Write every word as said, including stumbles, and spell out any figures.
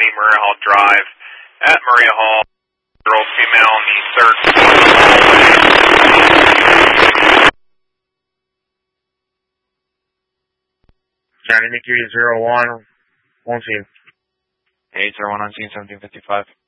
twenty Maria Hall Drive at Maria Hall. Girl, female on the third floor. Johnny Mercury zero one, one scene. eight zero one on scene seventeen fifty-five.